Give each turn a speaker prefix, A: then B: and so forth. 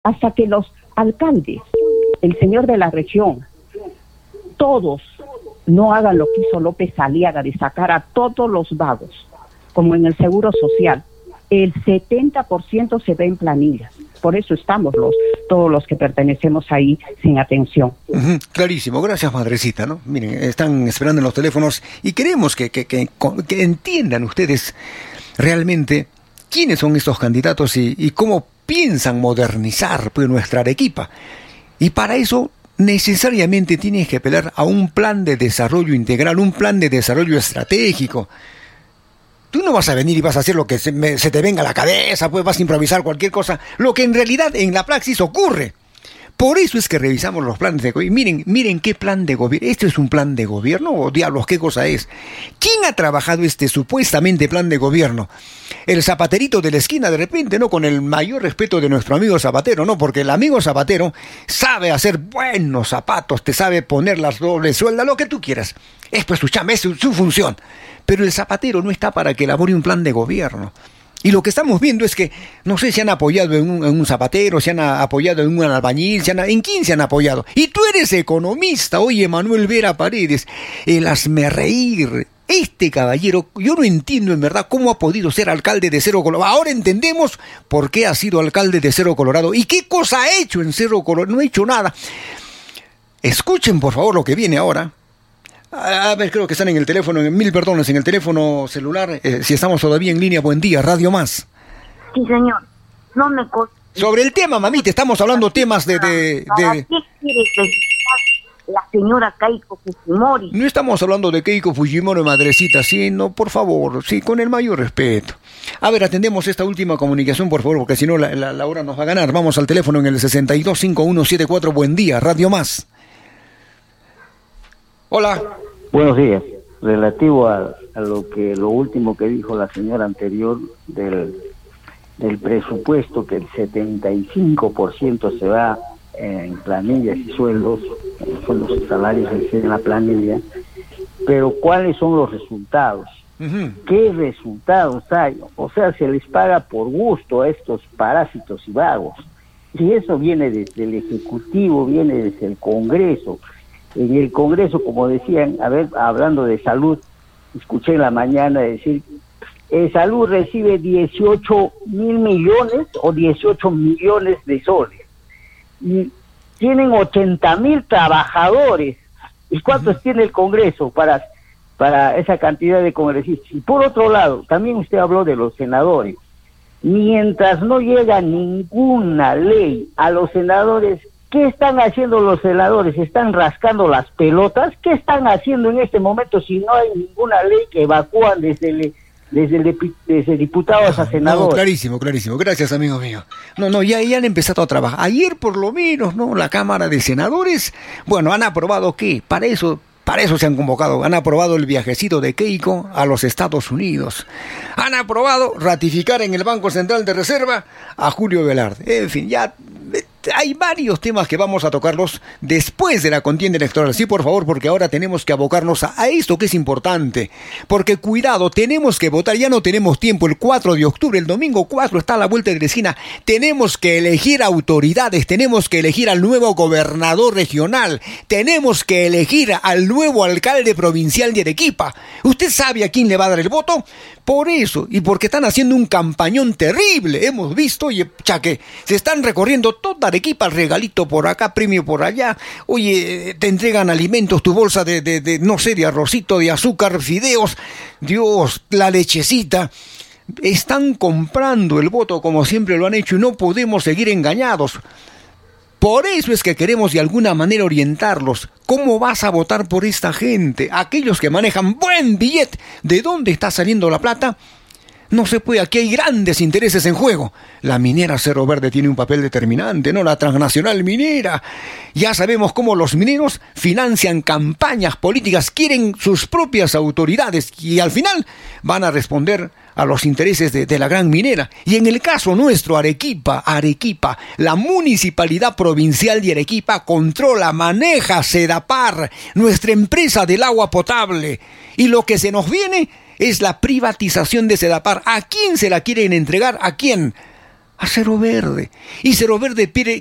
A: hasta que los alcaldes, el señor de la región, todos no hagan lo que hizo López Aliaga de sacar a todos los vagos, como en el Seguro Social, el 70% se ve en planillas. Por eso estamos todos los que pertenecemos ahí sin atención.
B: Clarísimo, gracias madrecita, ¿no? Miren, están esperando en los teléfonos y queremos que entiendan ustedes realmente quiénes son estos candidatos y cómo piensan modernizar pues nuestra Arequipa. Y para eso necesariamente tienes que apelar a un plan de desarrollo integral, un plan de desarrollo estratégico. Tú no vas a venir y vas a hacer lo que se te venga a la cabeza, pues vas a improvisar cualquier cosa, lo que en realidad en la praxis ocurre. Por eso es que revisamos los planes de gobierno. Miren qué plan de gobierno. ¿Esto es un plan de gobierno o diablos qué cosa es? ¿Quién ha trabajado este supuestamente plan de gobierno? El zapaterito de la esquina de repente, ¿no? Con el mayor respeto de nuestro amigo Zapatero, ¿no? Porque el amigo Zapatero sabe hacer buenos zapatos, te sabe poner las dobles sueldas, lo que tú quieras. Es pues su chamba, es su función. Pero el zapatero no está para que elabore un plan de gobierno. Y lo que estamos viendo es que, no sé si han apoyado en un zapatero, si han apoyado en un albañil, ¿en quién se han apoyado? Y tú eres economista, oye, Manuel Vera Paredes, el hazmerreír. Este caballero, yo no entiendo en verdad cómo ha podido ser alcalde de Cerro Colorado. Ahora entendemos por qué ha sido alcalde de Cerro Colorado. ¿Y qué cosa ha hecho en Cerro Colorado? No ha hecho nada. Escuchen, por favor, lo que viene ahora. A ver, creo que están en el teléfono, en el teléfono celular, si estamos todavía en línea. Buen día, Radio Más.
C: Sí, señor. No me...
B: Sobre el tema, mamita, estamos hablando temas de...
C: ¿Qué quiere la señora Keiko Fujimori?
B: No estamos hablando de Keiko Fujimori, madrecita, sí, no, por favor, sí, con el mayor respeto. A ver, atendemos esta última comunicación, por favor, porque si no la hora nos va a ganar. Vamos al teléfono en el 625174. Buen día, Radio Más. Hola.
D: Buenos días. Relativo a lo último que dijo la señora anterior del presupuesto, que el 75% se va en planillas y sueldos y salarios en la planilla, pero ¿cuáles son los resultados? ¿Qué resultados hay? O sea, se les paga por gusto a estos parásitos y vagos. Y eso viene desde el Ejecutivo, viene desde el Congreso. En el Congreso, como decían, hablando de salud, escuché en la mañana decir, salud recibe 18 mil millones o 18 millones de soles. Y tienen 80 mil trabajadores. ¿Y cuántos tiene el Congreso para esa cantidad de congresistas? Y por otro lado, también usted habló de los senadores. Mientras no llega ninguna ley a los senadores, ¿qué están haciendo los senadores? ¿Están rascando las pelotas? ¿Qué están haciendo en este momento si no hay ninguna ley que evacúan desde diputados a senadores?
B: No, clarísimo. Gracias, amigo mío. Ya han empezado a trabajar. Ayer, por lo menos, ¿no? La Cámara de Senadores, bueno, han aprobado ¿qué? Para eso se han convocado. Han aprobado el viajecito de Keiko a los Estados Unidos. Han aprobado ratificar en el Banco Central de Reserva a Julio Velarde. En fin, ya... Hay varios temas que vamos a tocarlos después de la contienda electoral. Sí, por favor, porque ahora tenemos que abocarnos a esto que es importante. Porque cuidado, tenemos que votar, ya no tenemos tiempo. El 4 de octubre, el domingo 4, está a la vuelta de la esquina. Tenemos que elegir autoridades, tenemos que elegir al nuevo gobernador regional, tenemos que elegir al nuevo alcalde provincial de Arequipa. ¿Usted sabe a quién le va a dar el voto? Por eso, y porque están haciendo un campañón terrible. Hemos visto, oye, que se están recorriendo toda Arequipa, regalito por acá, premio por allá. Oye, te entregan alimentos, tu bolsa de no sé, de arrocito, de azúcar, fideos. Dios, la lechecita. Están comprando el voto como siempre lo han hecho y no podemos seguir engañados. Por eso es que queremos de alguna manera orientarlos. ¿Cómo vas a votar por esta gente? Aquellos que manejan buen billete. ¿De dónde está saliendo la plata? No se puede, aquí hay grandes intereses en juego. La minera Cerro Verde tiene un papel determinante, ¿no? La transnacional minera. Ya sabemos cómo los mineros financian campañas políticas, quieren sus propias autoridades y al final van a responder a los intereses de la gran minera. Y en el caso nuestro, Arequipa, la Municipalidad Provincial de Arequipa controla, maneja Sedapar, nuestra empresa del agua potable. Y lo que se nos viene es la privatización de Sedapar. ¿A quién se la quieren entregar? ¿A quién? a Cero Verde. Y Cero Verde